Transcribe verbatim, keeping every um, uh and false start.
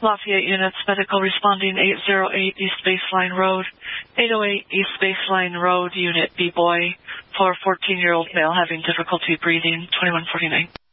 Lafayette units, medical responding eight oh eight East Baseline Road, eight oh eight East Baseline Road, unit B-boy, for fourteen-year-old male having difficulty breathing, twenty-one forty-nine.